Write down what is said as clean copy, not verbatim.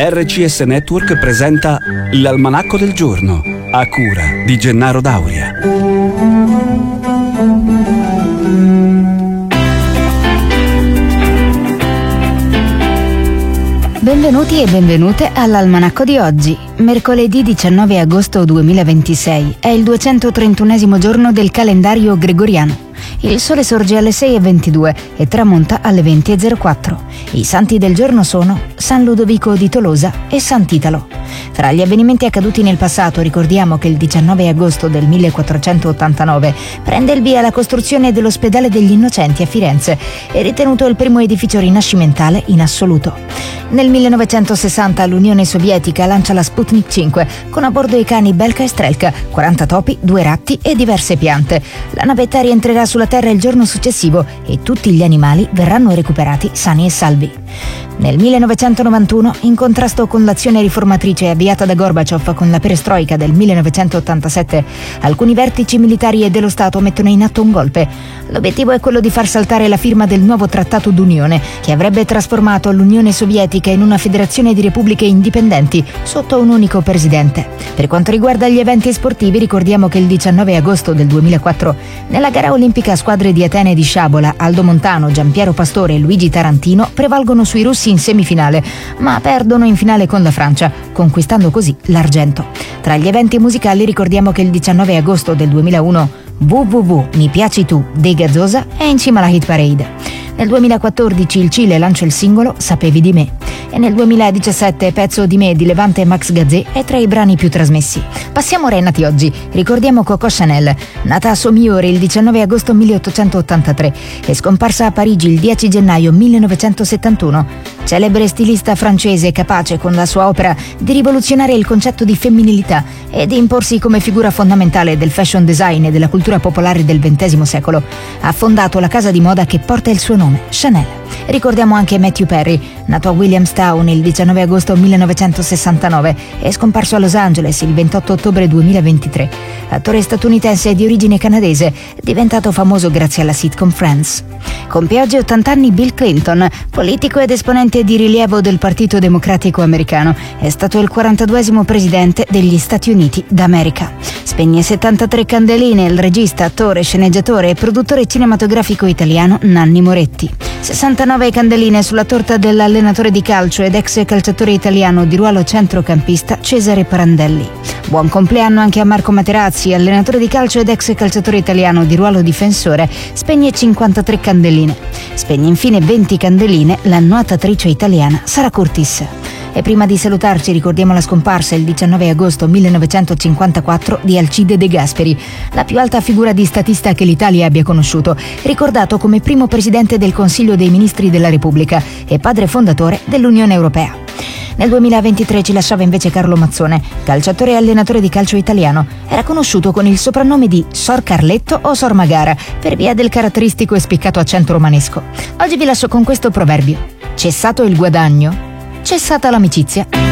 RCS Network presenta l'Almanacco del Giorno, a cura di Gennaro Dauria. Benvenuti e benvenute all'Almanacco di oggi, mercoledì 19 agosto 2026, è il 231esimo giorno del calendario gregoriano. Il sole sorge alle 6:22 e tramonta alle 20:04. I santi del giorno sono San Ludovico di Tolosa e Sant'Italo. Tra gli avvenimenti accaduti nel passato ricordiamo che il 19 agosto del 1489 prende il via la costruzione dell'Ospedale degli Innocenti a Firenze, è ritenuto il primo edificio rinascimentale in assoluto. Nel 1960 l'Unione Sovietica lancia la Sputnik 5 con a bordo i cani Belka e Strelka, 40 topi, 2 ratti e diverse piante. La navetta rientrerà sulla Terra il giorno successivo e tutti gli animali verranno recuperati sani e salvi. Nel 1991, in contrasto con l'azione riformatrice avviata da Gorbaciov con la perestroika del 1987, alcuni vertici militari e dello Stato mettono in atto un golpe. L'obiettivo è quello di far saltare la firma del nuovo trattato d'unione, che avrebbe trasformato l'Unione Sovietica in una federazione di repubbliche indipendenti sotto un unico presidente. Per quanto riguarda gli eventi sportivi, ricordiamo che il 19 agosto del 2004, nella gara olimpica squadre di Atene di sciabola, Aldo Montano, Giampiero Pastore e Luigi Tarantino prevalgono sui russi in semifinale, ma perdono in finale con la Francia, conquistando così l'argento. Tra gli eventi musicali ricordiamo che il 19 agosto del 2001 WWW Mi piaci tu dei Gazzosa è in cima alla hit parade. Nel 2014 il Cile lancia il singolo Sapevi di me e nel 2017 Pezzo di me di Levante e Max Gazzè è tra i brani più trasmessi. Passiamo ora ai nati oggi. Ricordiamo Coco Chanel, nata a Sommiore il 19 agosto 1883 e scomparsa a Parigi il 10 gennaio 1971. Celebre stilista francese capace con la sua opera di rivoluzionare il concetto di femminilità e di imporsi come figura fondamentale del fashion design e della cultura popolare del XX secolo. Ha fondato la casa di moda che porta il suo nome, Chanel. Ricordiamo anche Matthew Perry, nato a Williamstown il 19 agosto 1969 e scomparso a Los Angeles il 28 ottobre 2023. Attore statunitense di origine canadese, diventato famoso grazie alla sitcom Friends. Compie oggi 80 anni Bill Clinton, politico ed esponente di rilievo del Partito Democratico americano. È stato il 42esimo presidente degli Stati Uniti d'America. Spegne 73 candeline il regista, attore, sceneggiatore e produttore cinematografico italiano Nanni Moretti. 69 candeline sulla torta dell'allenatore di calcio ed ex calciatore italiano di ruolo centrocampista Cesare Prandelli. Buon compleanno anche a Marco Materazzi, allenatore di calcio ed ex calciatore italiano di ruolo difensore, spegne 53 candeline. Spegne infine 20 candeline la nuotatrice italiana Sara Curtis. E prima di salutarci ricordiamo la scomparsa il 19 agosto 1954 di Alcide De Gasperi, la più alta figura di statista che l'Italia abbia conosciuto, ricordato come primo presidente del Consiglio dei Ministri della Repubblica e padre fondatore dell'Unione Europea. Nel 2023 ci lasciava invece Carlo Mazzone, calciatore e allenatore di calcio italiano. Era conosciuto con il soprannome di Sor Carletto o Sor Magara, per via del caratteristico e spiccato accento romanesco. Oggi vi lascio con questo proverbio: cessato il guadagno, cessata l'amicizia.